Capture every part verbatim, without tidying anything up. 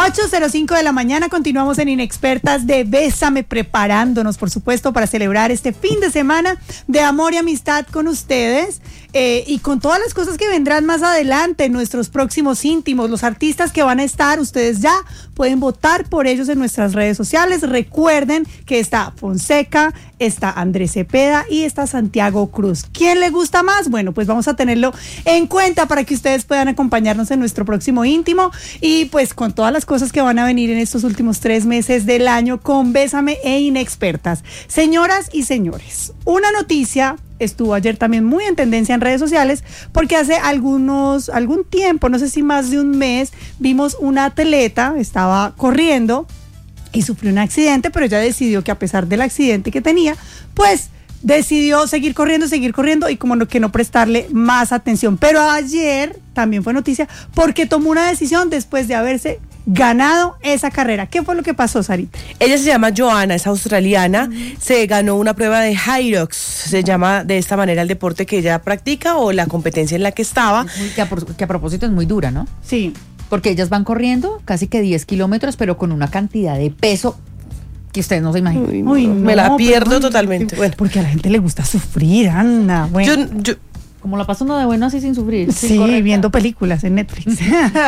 ocho cero cinco de la mañana, continuamos en Inexpertas de Bésame, preparándonos, por supuesto, para celebrar este fin de semana de amor y amistad con ustedes. Eh, y con todas las cosas que vendrán más adelante, nuestros próximos íntimos, los artistas que van a estar, ustedes ya pueden votar por ellos en nuestras redes sociales. Recuerden que está Fonseca, está Andrés Cepeda y está Santiago Cruz. ¿Quién le gusta más? Bueno, pues vamos a tenerlo en cuenta para que ustedes puedan acompañarnos en nuestro próximo íntimo y pues con todas las cosas que van a venir en estos últimos tres meses del año con Bésame e Inexpertas. Señoras y señores, una noticia estuvo ayer también muy en tendencia en redes sociales porque hace algunos, algún tiempo, no sé si más de un mes, vimos una atleta, estaba corriendo y sufrió un accidente, pero ella decidió que a pesar del accidente que tenía, pues decidió seguir corriendo, seguir corriendo y como no, que no prestarle más atención. Pero ayer también fue noticia porque tomó una decisión después de haberse ganado esa carrera. ¿Qué fue lo que pasó, Sarita? Ella se llama Joanna, es australiana, uh-huh. Se ganó una prueba de Hyrox, se llama de esta manera el deporte que ella practica o la competencia en la que estaba. Muy, que, a, que a propósito es muy dura, ¿no? Sí. Porque ellas van corriendo casi que diez kilómetros, pero con una cantidad de peso que ustedes no se imaginan. Uy, no, Uy, no, me la pierdo pero, totalmente. Bueno. Porque a la gente le gusta sufrir, Ana. Bueno. Yo... yo Como la pasa uno de bueno así sin sufrir. Sí, sin viendo películas en Netflix.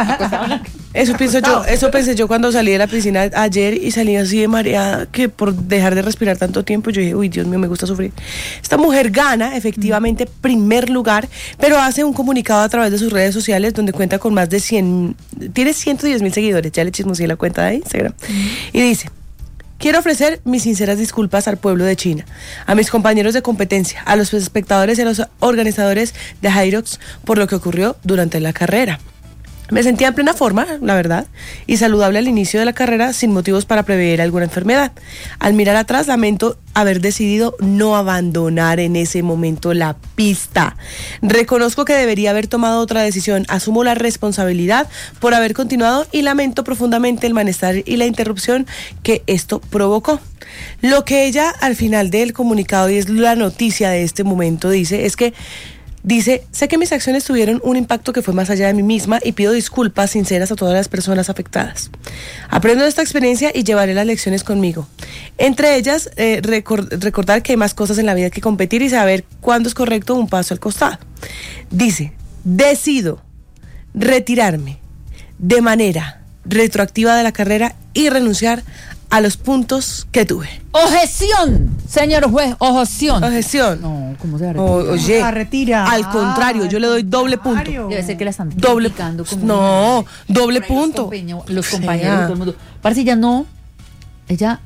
Eso pienso yo, eso pensé yo cuando salí de la piscina ayer y salí así de mareada que por dejar de respirar tanto tiempo yo dije, uy, Dios mío, me gusta sufrir. Esta mujer gana efectivamente mm. primer lugar, pero hace un comunicado a través de sus redes sociales donde cuenta con más de cien, tiene ciento diez mil seguidores, ya le chismoseé la cuenta de Instagram, mm. y dice: quiero ofrecer mis sinceras disculpas al pueblo de China, a mis compañeros de competencia, a los espectadores y a los organizadores de Hyrox por lo que ocurrió durante la carrera. Me sentía en plena forma, la verdad, y saludable al inicio de la carrera sin motivos para prever alguna enfermedad. Al mirar atrás, lamento haber decidido no abandonar en ese momento la pista. Reconozco que debería haber tomado otra decisión, asumo la responsabilidad por haber continuado y lamento profundamente el malestar y la interrupción que esto provocó. Lo que ella al final del comunicado, y es la noticia de este momento, dice, es que Dice, sé que mis acciones tuvieron un impacto que fue más allá de mí misma y pido disculpas sinceras a todas las personas afectadas. Aprendo de esta experiencia y llevaré las lecciones conmigo. Entre ellas, eh, record- recordar que hay más cosas en la vida que competir y saber cuándo es correcto un paso al costado. Dice, decido retirarme de manera retroactiva de la carrera y renunciar a los puntos que tuve. ¡Objeción! Señor juez, objeción. Objeción. No, ¿cómo se va a retirar? O, oye, a retirar. Al contrario, yo le doy doble punto. Debe ser que la están doble criticando como No, una, doble punto. Los, compañeros, los compañeros, sí. Todo el mundo. Parece ella no, ella,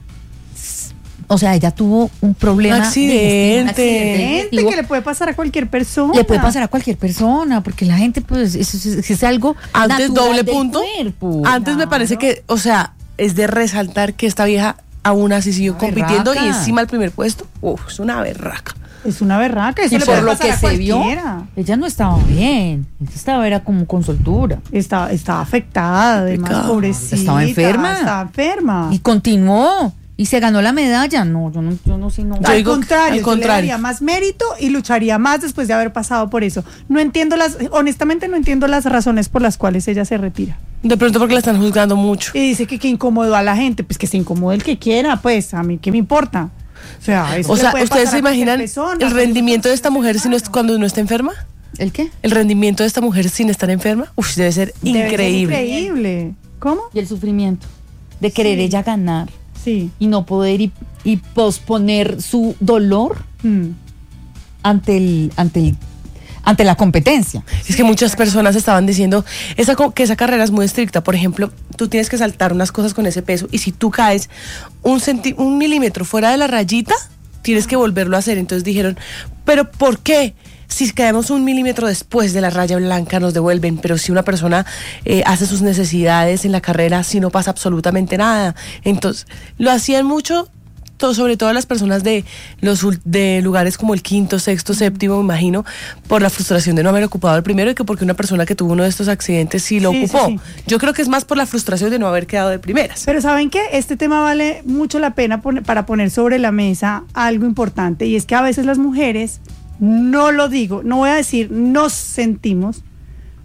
o sea, ella tuvo un problema. Un accidente. De, un accidente Gente que le puede pasar a cualquier persona. Le puede pasar a cualquier persona, porque la gente, pues, es, es, es algo Antes doble del punto. Cuerpo. Antes claro. Me parece que, o sea, es de resaltar que esta vieja aún así siguió compitiendo berraca. Y encima el primer puesto, uf, es una berraca. Es una berraca, eso y le por puede lo pasar que a se cualquiera. vio, ella no estaba bien, ella estaba era como con soltura. Estaba, estaba afectada, además, pobrecita. Estaba enferma. Estaba enferma. Y continuó. Y se ganó la medalla. No, yo no, yo no sé. No. Al digo, contrario, al contrario. yo le daría más mérito y lucharía más después de haber pasado por eso. No entiendo las, honestamente no entiendo las razones por las cuales ella se retira. De pronto porque la están juzgando mucho. Y dice que que incomodó a la gente, pues que se incomode el que quiera, pues a mí qué me importa. O sea, eso o sea, puede ¿ustedes se imaginan persona, el rendimiento de esta mujer si no es, cuando no está enferma? ¿El qué? El rendimiento de esta mujer sin estar enferma. Uf, debe ser debe increíble. Ser increíble. ¿Cómo? Y el sufrimiento de querer sí. ella ganar. Sí. Y no poder y, y posponer su dolor mm. ante el ante el ante la competencia. Es que muchas personas estaban diciendo esa, que esa carrera es muy estricta. Por ejemplo, tú tienes que saltar unas cosas con ese peso y si tú caes un, centi- un milímetro fuera de la rayita, tienes que volverlo a hacer. Entonces dijeron, ¿pero por qué? Si caemos un milímetro después de la raya blanca nos devuelven, pero si una persona eh, hace sus necesidades en la carrera, si no pasa absolutamente nada. Entonces, lo hacían mucho, todo, sobre todo las personas de los de lugares como el quinto, sexto, séptimo, me imagino, por la frustración de no haber ocupado el primero y que porque una persona que tuvo uno de estos accidentes sí lo sí, ocupó. Sí, sí. Yo creo que es más por la frustración de no haber quedado de primeras. Pero ¿saben qué? Este tema vale mucho la pena pon- para poner sobre la mesa algo importante, y es que a veces las mujeres, no lo digo, no voy a decir nos sentimos,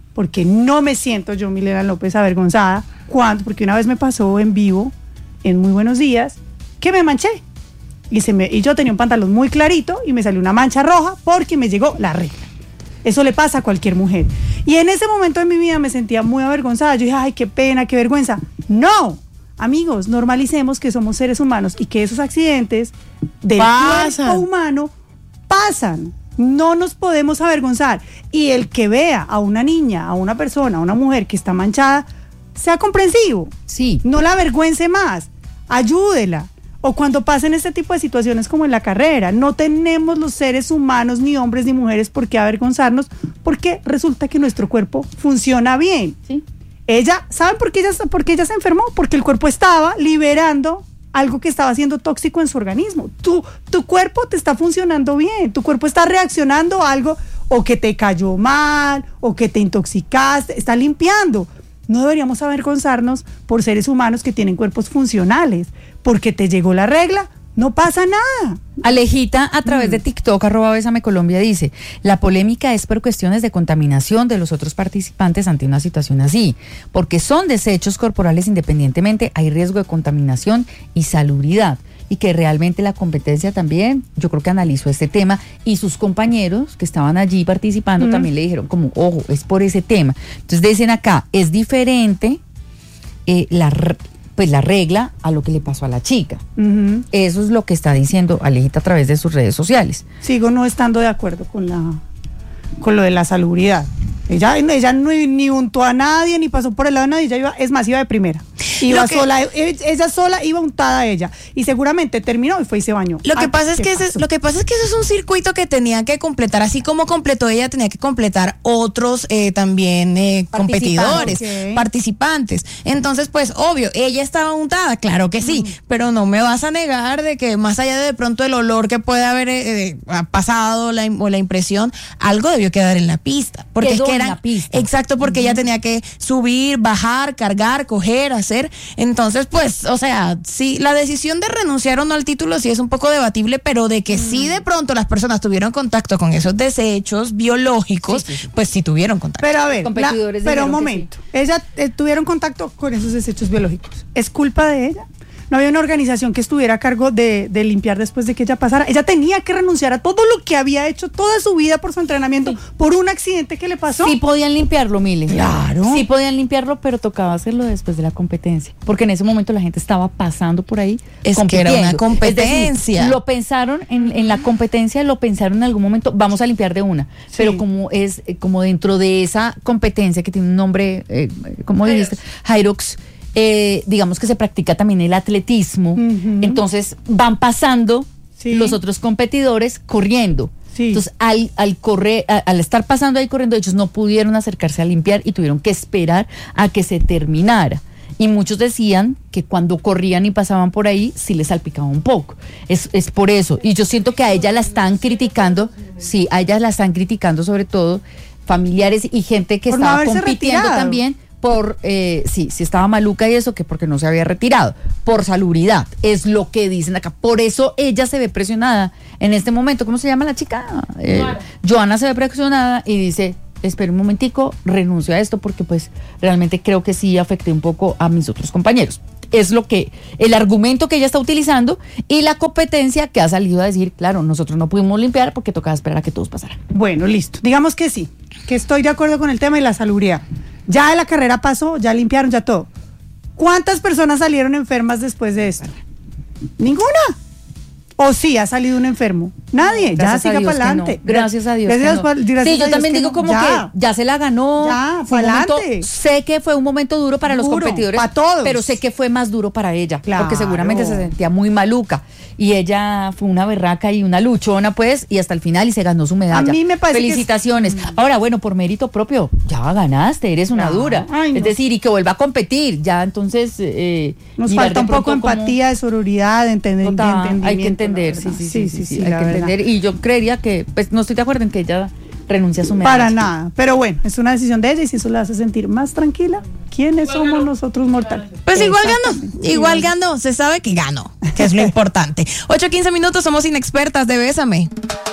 porque no me siento yo, Milena López, avergonzada, cuando, porque una vez me pasó en vivo, en Muy Buenos Días, que me manché. Y, se me, y yo tenía un pantalón muy clarito y me salió una mancha roja porque me llegó la regla. Eso le pasa a cualquier mujer. Y en ese momento de mi vida me sentía muy avergonzada. Yo dije, ay, qué pena, qué vergüenza. No, amigos, normalicemos que somos seres humanos y que esos accidentes del cuerpo humano pasan. No nos podemos avergonzar. Y el que vea a una niña, a una persona, a una mujer que está manchada, sea comprensivo. Sí. No la avergüence más. Ayúdela. O cuando pasen este tipo de situaciones como en la carrera, no tenemos los seres humanos, ni hombres ni mujeres, por qué avergonzarnos, porque resulta que nuestro cuerpo funciona bien. Sí. Ella, ¿saben por qué ella, por qué ella se enfermó? Porque el cuerpo estaba liberando algo que estaba siendo tóxico en su organismo. Tu, tu cuerpo te está funcionando bien, tu cuerpo está reaccionando a algo, o que te cayó mal, o que te intoxicaste, está limpiando. No deberíamos avergonzarnos por seres humanos que tienen cuerpos funcionales. Porque te llegó la regla, no pasa nada. Alejita, a través mm. de TikTok, arroba Bésame Colombia, dice, la polémica es por cuestiones de contaminación de los otros participantes ante una situación así, porque son desechos corporales independientemente, hay riesgo de contaminación y salubridad, y que realmente la competencia también, yo creo que analizó este tema, y sus compañeros que estaban allí participando mm. también le dijeron como, ojo, es por ese tema. Entonces dicen acá, es diferente eh, la... pues la regla a lo que le pasó a la chica. Uh-huh. Eso es lo que está diciendo Alejita a través de sus redes sociales. Sigo no estando de acuerdo con la con lo de la salubridad. Ella, ella no, ni untó a nadie, ni pasó por el lado de nadie, ella iba, es más, iba de primera. Iba que, sola, ella sola iba untada a ella. Y seguramente terminó y fue y se bañó. Lo que ah, pasa es que ese, lo que pasa es que eso es un circuito que tenía que completar, así como completó ella, tenía que completar otros eh, también eh, competidores, okay. participantes. Entonces, pues, obvio, ella estaba untada, claro que sí, mm. pero no me vas a negar de que más allá de, de pronto el olor que puede haber eh, pasado la, o la impresión, algo debió quedar en la pista. Porque Quedó es que en era, la pista. Exacto, porque uh-huh. ella tenía que subir, bajar, cargar, coger, hacer. Entonces, pues, o sea, sí, la decisión de renunciar o no al título sí es un poco debatible, pero de que mm. sí de pronto las personas tuvieron contacto con esos desechos biológicos, sí, sí, sí. pues sí tuvieron contacto. Pero a ver, la, pero un momento, sí. ella eh, tuvieron contacto con esos desechos biológicos. ¿Es culpa de ella? No había una organización que estuviera a cargo de, de limpiar después de que ella pasara. Ella tenía que renunciar a todo lo que había hecho toda su vida por su entrenamiento, sí. por un accidente que le pasó. Sí podían limpiarlo, Mile. Claro. Sí podían limpiarlo, pero tocaba hacerlo después de la competencia. Porque en ese momento la gente estaba pasando por ahí. Es que era una competencia. Decir, lo pensaron en, en la competencia, lo pensaron en algún momento, vamos a limpiar de una. Sí. Pero como es, como dentro de esa competencia que tiene un nombre, eh, ¿cómo dijiste? Hyrox. Eh, digamos que se practica también el atletismo, uh-huh. entonces van pasando sí. los otros competidores corriendo. Sí. Entonces al, al correr, a, al estar pasando ahí corriendo, ellos no pudieron acercarse a limpiar y tuvieron que esperar a que se terminara. Y muchos decían que cuando corrían y pasaban por ahí, sí les salpicaba un poco. Es, es por eso. Y yo siento que a ella la están criticando, sí, a ella la están criticando sobre todo familiares y gente que por estaba no compitiendo retirado. También. Por, eh, sí, si estaba maluca y eso, que porque no se había retirado, por salubridad, es lo que dicen acá. Por eso ella se ve presionada en este momento. ¿Cómo se llama la chica? Eh, Joana se ve presionada y dice, espera un momentico, renuncio a esto porque pues realmente creo que sí afecté un poco a mis otros compañeros. Es lo que, el argumento que ella está utilizando y la competencia que ha salido a decir, claro, nosotros no pudimos limpiar porque tocaba esperar a que todos pasaran. Bueno, listo, digamos que sí, que estoy de acuerdo con el tema y la salubridad. Ya la carrera pasó, ya limpiaron, ya todo. ¿Cuántas personas salieron enfermas después de esto? Ninguna. ¿O sí ha salido un enfermo? Nadie, gracias ya siga para adelante. No. Gracias a Dios. Gracias, no. pa, gracias sí, yo a también Dios digo que como no. que ya se la ganó. Ya, para adelante. Sé que fue un momento duro para duro, los competidores. Para todos. Pero sé que fue más duro para ella. Claro. Porque seguramente se sentía muy maluca. Y ella fue una berraca y una luchona, pues, y hasta el final y se ganó su medalla. A mí me parece Felicitaciones. Que es... Ahora, bueno, por mérito propio, ya ganaste, eres una no. dura. Ay, no. Es decir, y que vuelva a competir. Ya entonces. Eh, Nos falta un poco empatía, de sororidad, de entender, Total, de entendimiento. Hay que entender, sí, sí, sí. sí, sí, sí, sí hay que verdad. entender. Y yo creería que, pues, no estoy de acuerdo en que ella renuncia a su medalla. Para nada, pero bueno, es una decisión de ella y si eso la hace sentir más tranquila, ¿quiénes somos ganó. nosotros mortales? Pues igual ganó, igual ganó, se sabe que ganó, que es lo importante. ocho quince minutos, somos inexpertas de Bésame.